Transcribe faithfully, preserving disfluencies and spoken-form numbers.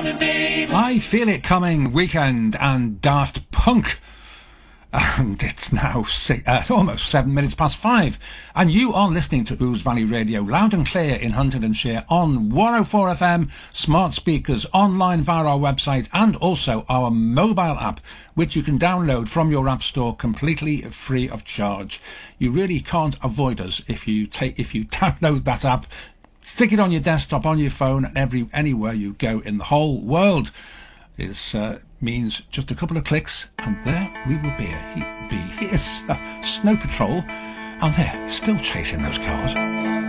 I Feel It Coming Weekend and Daft Punk. And it's now six, uh, almost seven minutes past five. And you are listening to Ouse Valley Radio, loud and clear in Huntingdonshire on one oh four F M, smart speakers, online via our website, and also our mobile app, which you can download from your app store completely free of charge. You really can't avoid us if you take if you download that app. Stick it on your desktop, on your phone, and every anywhere you go in the whole world. It uh, means just a couple of clicks, and there we will be. He, be. Here's uh, Snow Patrol, and they're still chasing those cars.